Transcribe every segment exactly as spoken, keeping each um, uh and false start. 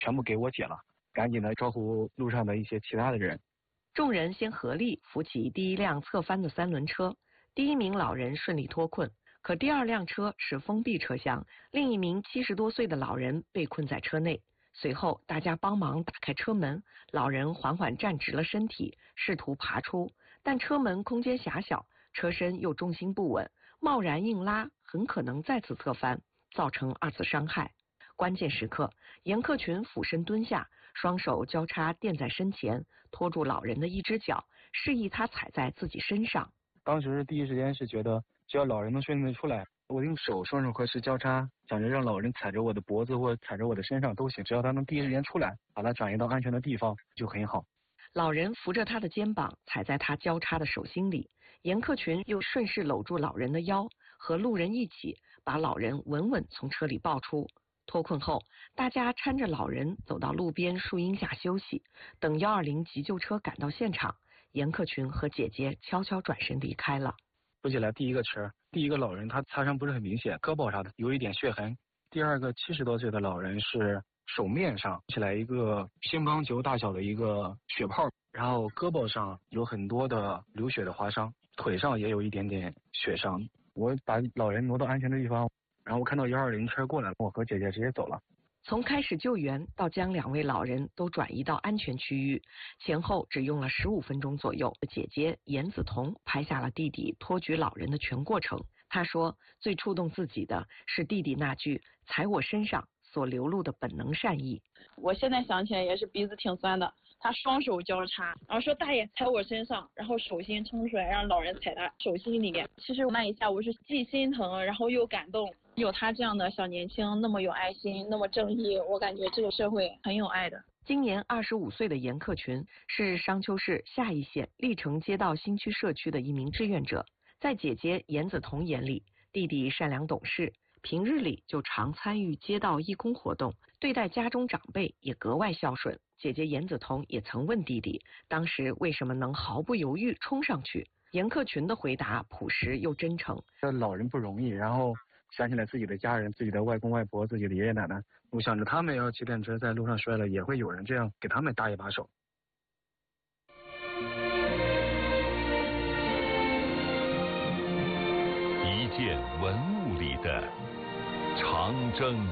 全部给我姐了，赶紧的招呼路上的一些其他的人。 众人先合力扶起第一辆侧翻的三轮车，第一名老人顺利脱困。可第二辆车是封闭车厢，另一名七十多岁的老人被困在车内。随后大家帮忙打开车门，老人缓缓站直了身体，试图爬出，但车门空间狭小，车身又重心不稳，贸然硬拉很可能再次侧翻，造成二次伤害。关键时刻，严克群俯身蹲下，双手交叉垫在身前，拖住老人的一只脚，示意他踩在自己身上。 当时第一时间是觉得只要老人能顺利的出来，我用手双手合十交叉，想着让老人踩着我的脖子或踩着我的身上都行，只要他能第一时间出来，把他转移到安全的地方就很好。 老人扶着他的肩膀，踩在他交叉的手心里。严克群又顺势搂住老人的腰，和路人一起把老人稳稳从车里抱出。脱困后，大家搀着老人走到路边树荫下休息，等一二零急救车赶到现场，严克群和姐姐悄悄转身离开了。 扶起来第一个车，第一个老人他擦伤不是很明显，胳膊啥的有一点血痕。第二个七十多岁的老人是手面上起来一个乒乓球大小的一个血泡，然后胳膊上有很多的流血的划伤，腿上也有一点点血伤。我把老人挪到安全的地方，然后我看到一二零车过来，我和姐姐直接走了。 从开始救援到将两位老人都转移到安全区域，前后只用了十五分钟左右。姐姐严子彤拍下了弟弟托举老人的全过程。她说，最触动自己的是弟弟那句“踩我身上”所流露的本能善意。 我现在想起来也是鼻子挺酸的。他双手交叉，然后说大爷踩我身上，然后手心撑出来让老人踩他手心里面。其实那一下我是既心疼然后又感动，有他这样的小年轻那么有爱心那么正义，我感觉这个社会很有爱的。 今年二十五岁的严克群是商丘市下邑县历城街道新区社区的一名志愿者。在姐姐严子彤眼里，弟弟善良懂事，平日里就常参与街道义工活动，对待家中长辈也格外孝顺。姐姐严子彤也曾问弟弟，当时为什么能毫不犹豫冲上去？严克群的回答朴实又真诚。 这老人不容易，然后想起来自己的家人，自己的外公外婆，自己的爷爷奶奶，我想着他们要骑电车在路上摔了，也会有人这样给他们搭一把手。 一件文物里的长征。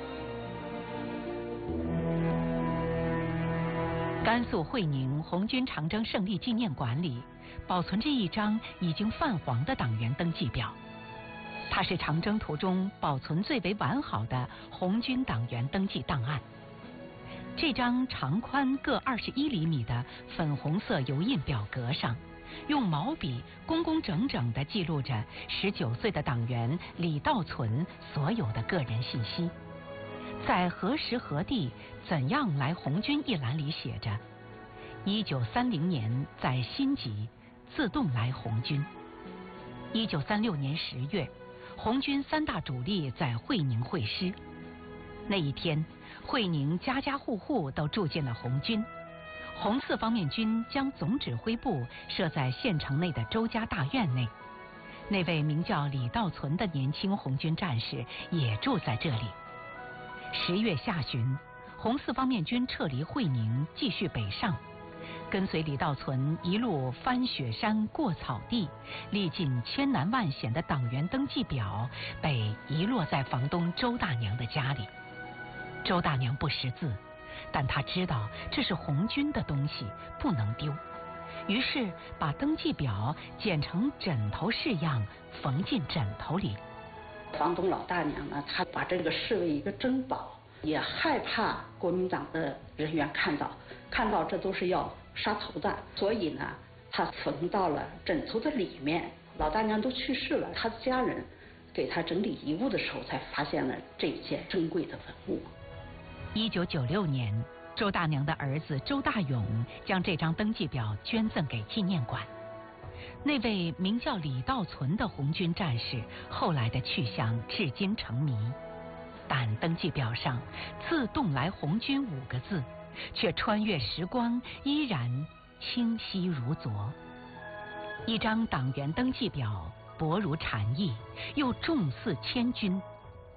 甘肃会宁红军长征胜利纪念馆里保存着一张已经泛黄的党员登记表，它是长征途中保存最为完好的红军党员登记档案。这张长宽各二十一厘米的粉红色油印表格上，用毛笔工工整整地记录着十九岁的党员李道存所有的个人信息。在何时何地怎样来红军一栏里写着：一九三零年在新集自动来红军。一九三六年十月，红军三大主力在会宁会师。那一天，会宁家家户户都住进了红军。红四方面军将总指挥部设在县城内的周家大院内。那位名叫李道存的年轻红军战士也住在这里。十月下旬，红四方面军撤离会宁，继续北上，跟随李道存一路翻雪山过草地，历尽千难万险的党员登记表被遗落在房东周大娘的家里。周大娘不识字，但她知道这是红军的东西，不能丢，于是把登记表剪成枕头式样，缝进枕头里。 房东老大娘呢，她把这个视为一个珍宝，也害怕国民党的人员看到，看到这都是要杀头的，所以呢，她缝到了枕头的里面。老大娘都去世了，她的家人给她整理遗物的时候，才发现了这件珍贵的文物。 一九九六年，周大娘的儿子周大勇将这张登记表捐赠给纪念馆。那位名叫李道存的红军战士后来的去向至今成谜，但登记表上自动来红军五个字却穿越时光依然清晰如昨。一张党员登记表薄如蝉翼，又重似千钧，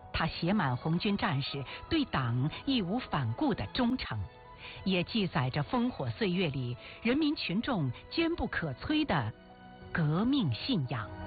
它写满红军战士对党义无反顾的忠诚，也记载着烽火岁月里人民群众坚不可摧的革命信仰。